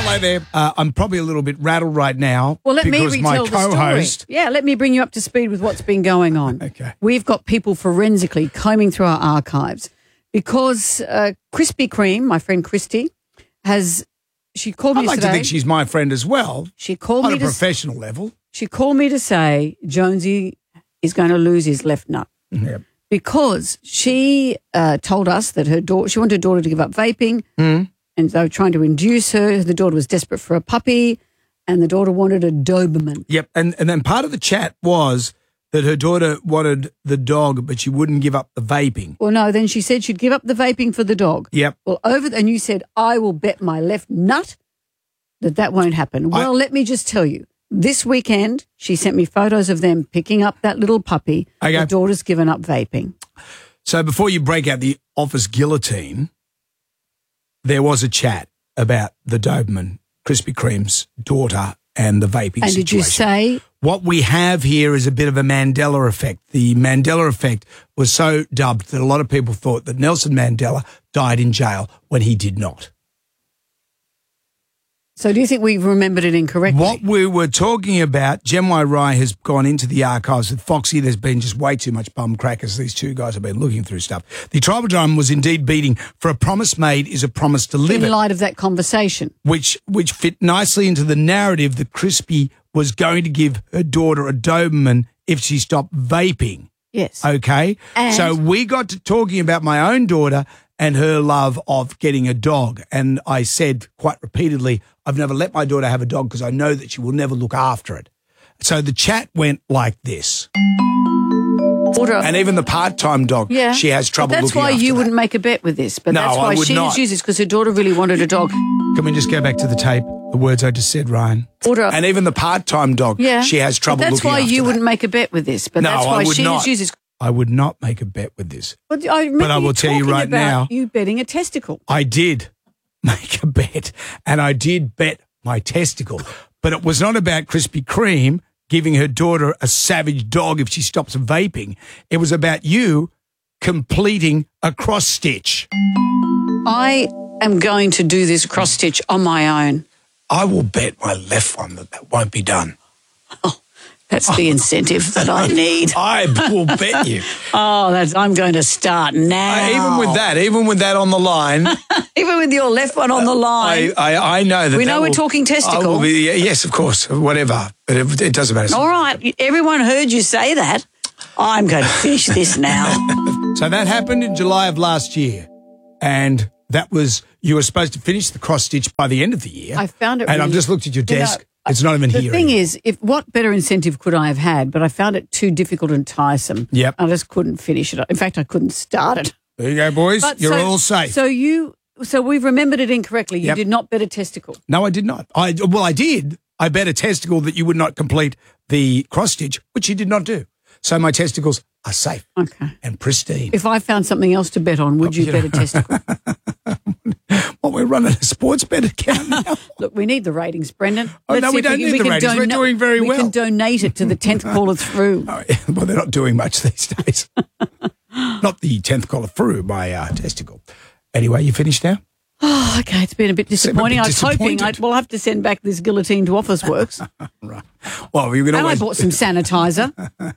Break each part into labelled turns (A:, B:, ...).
A: Hello there. I'm probably a little bit rattled right now.
B: Well, let me
A: because my
B: retell the
A: co-host,
B: story. Yeah, let me bring you up to speed with what's been going on.
A: Okay.
B: We've got people forensically combing through our archives because Krispy Kreme, my friend Christy, she called me
A: I'd like
B: today.
A: to think she's my friend as well.
B: She called
A: on
B: me
A: a professional level.
B: She called me to say Jonesy is going to lose his left nut.
A: Yep.
B: Because she told us that she wanted her daughter to give up vaping, and they were trying to induce her. The daughter was desperate for a puppy, and the daughter wanted a Doberman.
A: Yep, and then part of the chat was that her daughter wanted the dog, but she wouldn't give up the vaping.
B: Well, no, then she said she'd give up the vaping for the dog.
A: Yep.
B: Well, and you said, I will bet my left nut that won't happen. Well, let me just tell you, this weekend she sent me photos of them picking up that little puppy.
A: Okay.
B: The daughter's given up vaping.
A: So before you break out the office guillotine, there was a chat about the Doberman, Krispy Kreme's daughter, and the vaping
B: And
A: situation.
B: did you say?
A: What we have here is a bit of a Mandela effect. The Mandela effect was so dubbed that a lot of people thought that Nelson Mandela died in jail when he did not.
B: So do you think we've remembered it incorrectly?
A: What we were talking about, Jem Rai has gone into the archives with Foxy. There's been just way too much bum crackers. These two guys have been looking through stuff. The tribal drum was indeed beating, for a promise made is a promise delivered.
B: In light of that conversation.
A: Which fit nicely into the narrative that Crispy was going to give her daughter a Doberman if she stopped vaping.
B: Yes.
A: Okay?
B: And
A: so we got to talking about my own daughter and her love of getting a dog. And I said quite repeatedly, I've never let my daughter have a dog because I know that she will never look after it. So the chat went like this. And even the part-time dog, she has trouble looking after.
B: That's why you wouldn't make a bet with this. But
A: No,
B: that's why
A: I would
B: she
A: not.
B: uses because her daughter really wanted a dog.
A: Can we just go back to the tape? The words I just said, Ryan. And even the part-time dog, she has trouble looking after.
B: That's why you wouldn't make a bet with this. But
A: No,
B: that's
A: I
B: why
A: would
B: she
A: not.
B: uses.
A: I would not make a bet with this.
B: But I
A: will tell you right now,
B: you betting a testicle.
A: I did make a bet, and I did bet my testicle. But it was not about Krispy Kreme giving her daughter a savage dog if she stops vaping. It was about you completing a cross-stitch.
B: I am going to do this cross-stitch on my own.
A: I will bet my left one that won't be done.
B: Oh, that's the incentive that I need.
A: I will bet you.
B: I'm going to start now.
A: Even with that on the line.
B: Even with your left one on the line.
A: I know that.
B: We know we're talking testicle.
A: Yes, of course, whatever. But it doesn't matter.
B: All right, everyone heard you say that. I'm going to finish this now.
A: So that happened in July of last year. And that was, you were supposed to finish the cross-stitch by the end of the year.
B: I found it
A: And
B: really,
A: I've just looked at your desk. It's not even here.
B: The thing is, what better incentive could I have had? But I found it too difficult and tiresome.
A: Yep.
B: I just couldn't finish it. In fact, I couldn't start it.
A: There you go, boys. You're all safe.
B: So we've remembered it incorrectly. You did not bet a testicle.
A: No, I did not. I did. I bet a testicle that you would not complete the cross-stitch, which you did not do. So my testicles are safe and pristine.
B: If I found something else to bet on, would you bet a testicle?
A: Well, we're running a sports bet account now.
B: Look, we need the ratings, Brendan.
A: No, we don't need the ratings. We're doing very well.
B: We can donate it to the 10th caller through.
A: Oh, yeah. Well, they're not doing much these days. Not the 10th caller through, my testicle. Anyway, you finished now?
B: Oh, okay. It's been a bit disappointing. I was hoping we'll have to send back this guillotine to Officeworks.
A: Right. Well, you can
B: and
A: always...
B: I bought some sanitizer.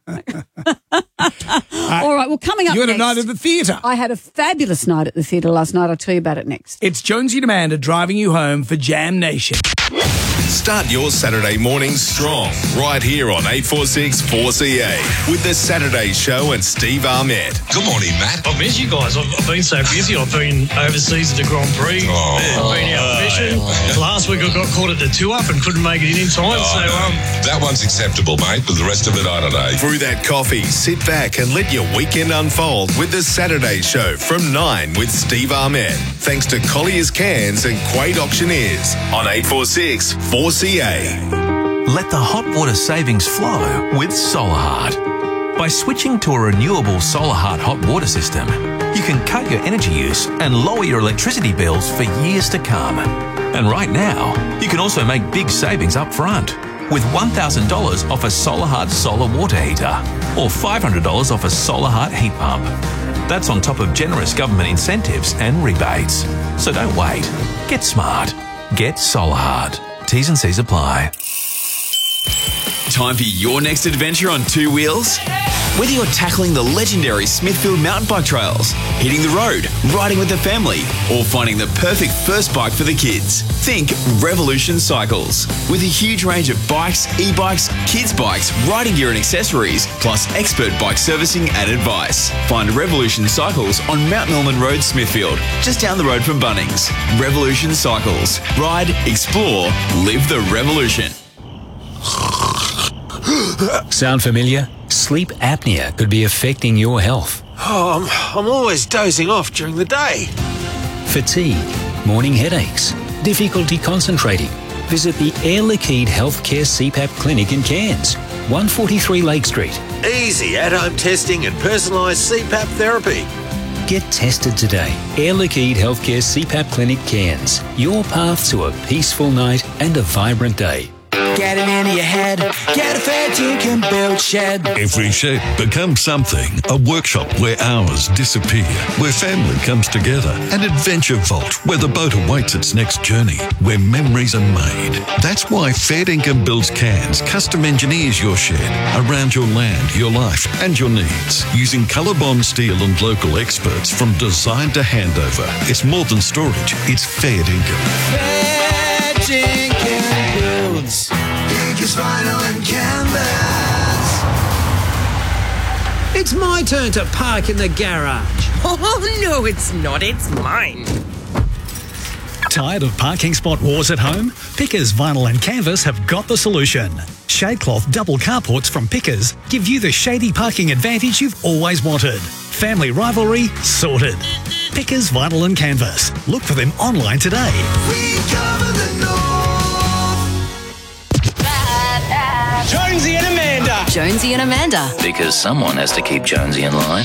B: All right. Well, coming up
A: You had
B: next,
A: a night at the theatre.
B: I had a fabulous night at the theatre last night. I'll tell you about it next.
A: It's Jonesy and Amanda driving you home for Jam Nation.
C: Start your Saturday morning strong right here on 846 4CA with the Saturday Show and Steve Ahmed. Good morning, Matt.
D: I've missed you guys. I've been so busy. I've been overseas at the Grand Prix. I've been out fishing. Last week I got caught at the 2-up and couldn't make it in time.
E: That one's acceptable, mate, but the rest of it, I don't know.
C: Through that coffee, sit back and let your weekend unfold with the Saturday Show from 9 with Steve Ahmed. Thanks to Collier's Cans and Quade Auctioneers on 846 4CA.
F: Let the hot water savings flow with SolarHeart. By switching to a renewable SolarHeart hot water system, you can cut your energy use and lower your electricity bills for years to come. And right now, you can also make big savings up front with $1,000 off a SolarHeart solar water heater or $500 off a SolarHeart heat pump. That's on top of generous government incentives and rebates. So don't wait. Get smart. Get Solar Heart. T's and C's apply.
G: Time for your next adventure on two wheels? Whether you're tackling the legendary Smithfield mountain bike trails, hitting the road, riding with the family, or finding the perfect first bike for the kids, think Revolution Cycles. With a huge range of bikes, e-bikes, kids' bikes, riding gear and accessories, plus expert bike servicing and advice. Find Revolution Cycles on Mount Norman Road, Smithfield, just down the road from Bunnings. Revolution Cycles. Ride, explore, live the revolution.
H: Sound familiar? Sleep apnea could be affecting your health.
I: Oh, I'm always dozing off during the day.
H: Fatigue, morning headaches, difficulty concentrating. Visit the Air Liquide Healthcare CPAP Clinic in Cairns, 143 Lake Street.
I: Easy at-home testing and personalised CPAP therapy.
H: Get tested today. Air Liquide Healthcare CPAP Clinic Cairns. Your path to a peaceful night and a vibrant day.
J: Get it into your head. Get a fair Tinker Build shed.
K: Every shed becomes something. A workshop where hours disappear, where family comes together. An adventure vault where the boat awaits its next journey, where memories are made. That's why Fair Dinkum Builds Cairns custom engineers your shed around your land, your life and your needs. Using Colorbond steel and local experts from design to handover. It's more than storage, it's Fair Dinkum.
J: Fair Dinkum Builds. Dinkus Vinyl and Canvas.
L: It's my turn to park in the garage.
M: Oh, no, it's not. It's mine.
N: Tired of parking spot wars at home? Pickers Vinyl and Canvas have got the solution. Shadecloth double carports from Pickers give you the shady parking advantage you've always wanted. Family rivalry sorted. Pickers Vinyl and Canvas. Look for them online today.
J: We cover the north.
O: Jonesy and Amanda.
P: Jonesy and Amanda.
Q: Because someone has to keep Jonesy in line.